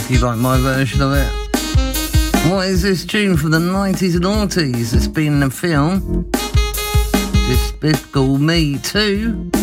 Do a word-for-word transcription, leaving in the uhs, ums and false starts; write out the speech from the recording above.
if you like my version of it. What is this tune from the nineties and noughties? It's been in a film. Despicable Me two.